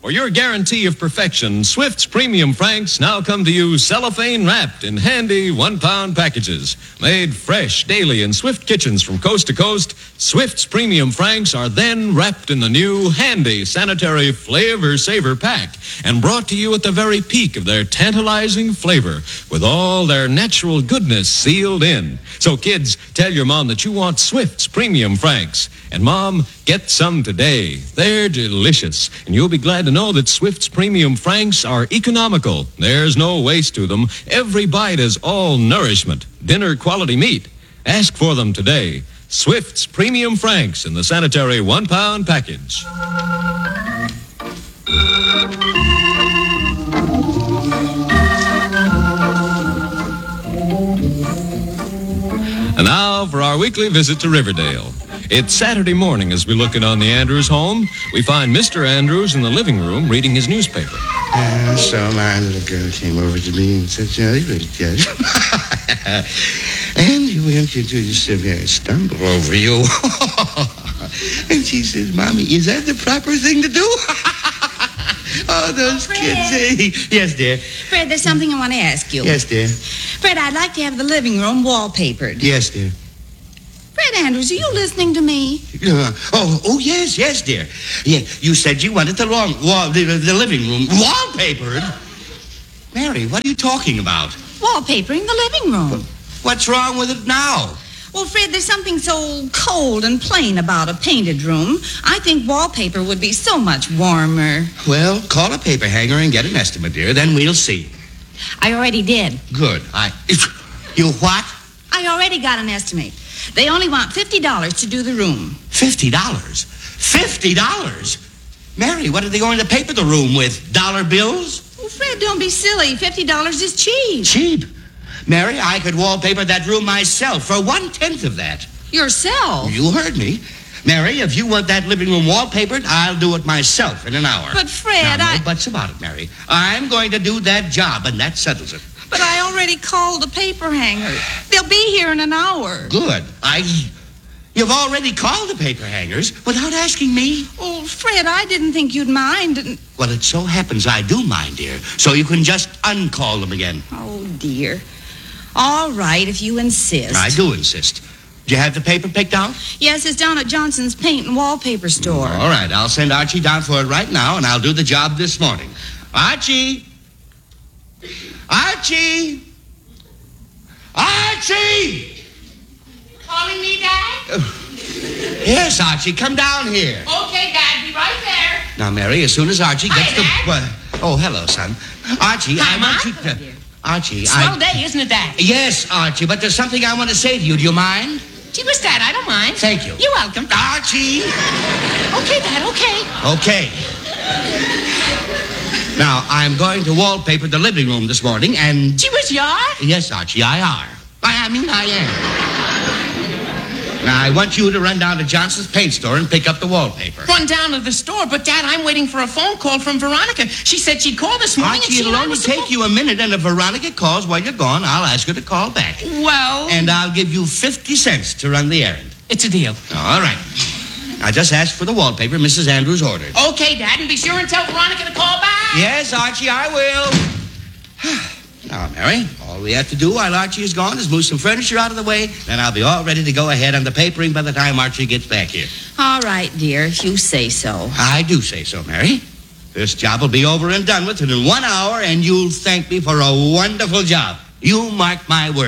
For your guarantee of perfection, Swift's Premium Franks now come to you cellophane wrapped in handy 1-pound packages. Made fresh daily in Swift kitchens from coast to coast, Swift's Premium Franks are then wrapped in the new handy sanitary Flavor Saver pack and brought to you at the very peak of their tantalizing flavor with all their natural goodness sealed in. So kids, tell your mom that you want Swift's Premium Franks. And Mom, get some today. They're delicious. And you'll be glad to know that Swift's Premium Franks are economical. There's no waste to them. Every bite is all nourishment. Dinner quality meat. Ask for them today. Swift's Premium Franks in the sanitary 1-pound package. And now for our weekly visit to Riverdale. It's Saturday morning as we look in on the Andrews home. We find Mr. Andrews in the living room reading his newspaper. So my little girl came over to me and said, Johnny, Judge. And you went into a severe stumble over you. And she says, Mommy, is that the proper thing to do? Oh, those kids. Hey. Yes, dear. Fred, there's something I want to ask you. Yes, dear. Fred, I'd like to have the living room wallpapered. Yes, dear. Fred Andrews, are you listening to me? Oh, yes, dear. Yeah, you said you wanted the living room wallpapered. Mary, what are you talking about? Wallpapering the living room. What's wrong with it now? Well, Fred, there's something so cold and plain about a painted room. I think wallpaper would be so much warmer. Well, call a paper hanger and get an estimate, dear. Then we'll see. I already did. Good. You what? I already got an estimate. They only want $50 to do the room. $50? $50? Mary, what are they going to paper the room with? Dollar bills? Well, Fred, don't be silly. $50 is cheap. Cheap? Mary, I could wallpaper that room myself for 1/10 of that. Yourself? You heard me. Mary, if you want that living room wallpapered, I'll do it myself in an hour. But, Fred, No buts about it, Mary. I'm going to do that job, and that settles it. But I already called the paper hanger. They'll be here in an hour. Good. You've already called the paper hangers without asking me? Oh, Fred, I didn't think you'd mind. Well, it so happens I do mind, dear. So you can just uncall them again. Oh, dear. All right, if you insist. I do insist. Do you have the paper picked out? Yes, it's down at Johnson's Paint and Wallpaper store. All right, I'll send Archie down for it right now, and I'll do the job this morning. Archie! Archie! Archie! Calling me, Dad? Yes, Archie, come down here. Okay, Dad, be right there. Now, Mary, as soon as Archie gets Hi, the... Oh, hello, son. Archie, Hi, I want Ma. you to... Archie, Swell day, isn't it, Dad? Yes, Archie, but there's something I want to say to you. Do you mind? Gee whiz, Dad, I don't mind. Thank you. You're welcome. Archie! Okay, Dad, okay. Okay. Now, I'm going to wallpaper the living room this morning, and... Gee whiz, you are? Yes, Archie, I are. I am. Now, I want you to run down to Johnson's Paint store and pick up the wallpaper. Run down to the store, but, Dad, I'm waiting for a phone call from Veronica. She said she'd call this morning. Archie, it'll only take you a minute, and if Veronica calls while you're gone, I'll ask her to call back. Well... And I'll give you 50 cents to run the errand. It's a deal. All right. I just asked for the wallpaper Mrs. Andrews ordered. Okay, Dad, and be sure and tell Veronica to call back. Yes, Archie, I will. Now, Mary, all we have to do while Archie is gone is move some furniture out of the way, then I'll be all ready to go ahead on the papering by the time Archie gets back here. All right, dear, if you say so. I do say so, Mary. This job will be over and done with in 1 hour, and you'll thank me for a wonderful job. You mark my word.